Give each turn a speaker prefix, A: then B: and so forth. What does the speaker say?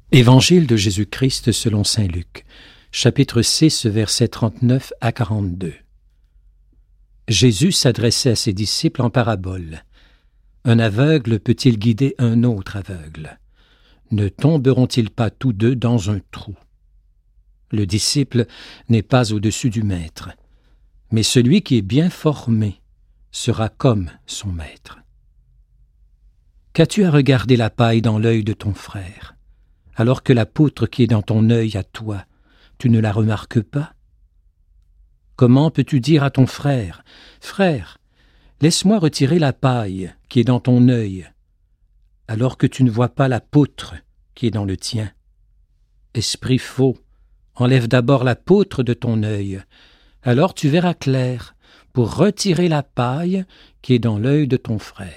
A: Évangile de Jésus-Christ selon saint Luc, chapitre 6, versets 39 à 42. Jésus s'adressait à ses disciples en parabole. Un aveugle peut-il guider un autre aveugle? Ne tomberont-ils pas tous deux dans un trou? Le disciple n'est pas au-dessus du maître, mais celui qui est bien formé sera comme son maître. Qu'as-tu à regarder la paille dans l'œil de ton frère, alors que la poutre qui est dans ton œil à toi, tu ne la remarques pas? Comment peux-tu dire à ton frère, « Frère, laisse-moi retirer la paille qui est dans ton œil, alors que tu ne vois pas la poutre qui est dans le tien? Esprit faux, enlève d'abord la poutre de ton œil, alors tu verras clair pour retirer la paille qui est dans l'œil de ton frère. »